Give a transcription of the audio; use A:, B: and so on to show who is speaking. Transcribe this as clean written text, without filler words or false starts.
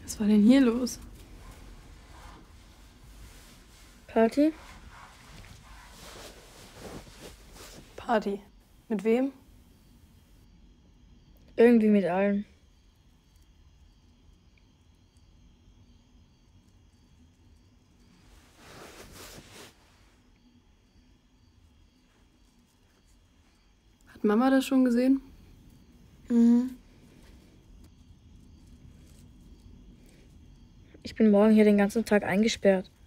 A: Was war denn hier los?
B: Party?
A: Party. Mit wem?
B: Irgendwie mit allen.
A: Hat Mama das schon gesehen?
B: Mhm. Ich bin morgen hier den ganzen Tag eingesperrt.